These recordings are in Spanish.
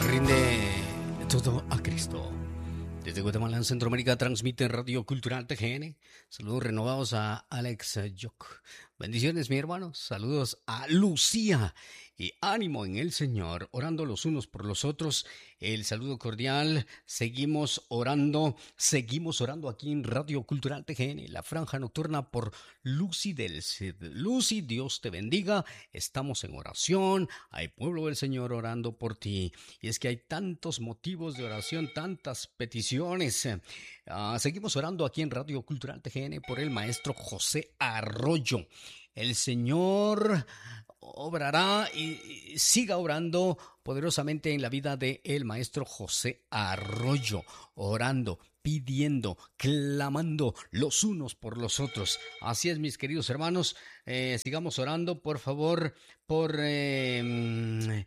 rinde todo a Cristo. Desde Guatemala, en Centroamérica, transmite Radio Cultural TGN. Saludos renovados a Alex Yoc. Bendiciones, mi hermano. Saludos a Lucía. Y ánimo en el Señor, orando los unos por los otros. El saludo cordial. Seguimos orando aquí en Radio Cultural TGN, la franja nocturna por Lucy del Cid. Lucy, Dios te bendiga. Estamos en oración. Hay pueblo del Señor orando por ti. Y es que hay tantos motivos de oración, tantas peticiones. Seguimos orando aquí en Radio Cultural TGN por el maestro José Arroyo. El Señor obrará y siga obrando poderosamente en la vida del maestro José Arroyo, orando, pidiendo, clamando los unos por los otros. Así es, mis queridos hermanos, sigamos orando, por favor, por el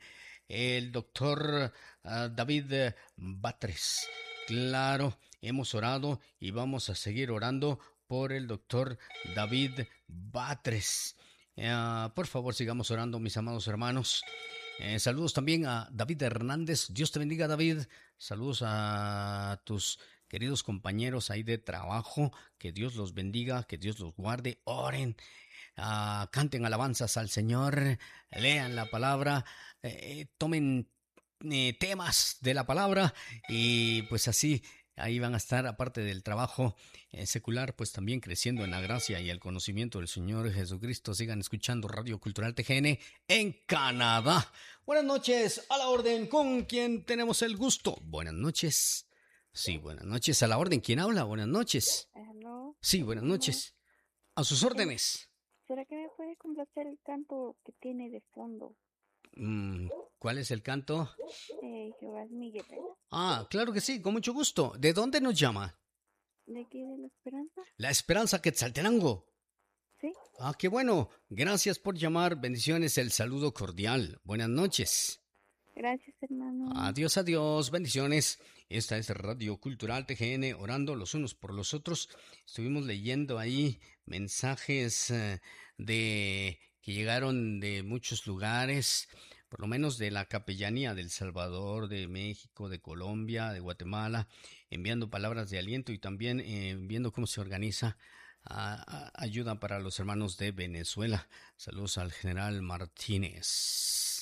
doctor David Batres. Claro, hemos orado y vamos a seguir orando por el doctor David Batres. Por favor, sigamos orando, mis amados hermanos. Saludos también a David Hernández. Dios te bendiga, David. Saludos a tus queridos compañeros ahí de trabajo. Que Dios los bendiga, que Dios los guarde. Oren, canten alabanzas al Señor, lean la palabra, tomen temas de la palabra y pues así ahí van a estar, aparte del trabajo secular, pues también creciendo en la gracia y el conocimiento del Señor Jesucristo. Sigan escuchando Radio Cultural TGN en Canadá. Buenas noches, a la orden, ¿con quién tenemos el gusto? Buenas noches. Sí, buenas noches, a la orden. ¿Quién habla? Buenas noches. Hello. Sí, buenas noches. A sus órdenes. ¿Será que me puede complacer el canto que tiene de fondo? ¿Cuál es el canto? Jehová es mi guerrero. Claro que sí, con mucho gusto. ¿De dónde nos llama? ¿De aquí de La Esperanza? La Esperanza, Quetzaltenango. Sí. Qué bueno. Gracias por llamar. Bendiciones, el saludo cordial. Buenas noches. Gracias, hermano. Adiós, adiós. Bendiciones. Esta es Radio Cultural TGN, orando los unos por los otros. Estuvimos leyendo ahí mensajes que llegaron de muchos lugares, por lo menos de la capellanía de El Salvador, de México, de Colombia, de Guatemala, enviando palabras de aliento y también viendo cómo se organiza ayuda para los hermanos de Venezuela. Saludos al general Martínez.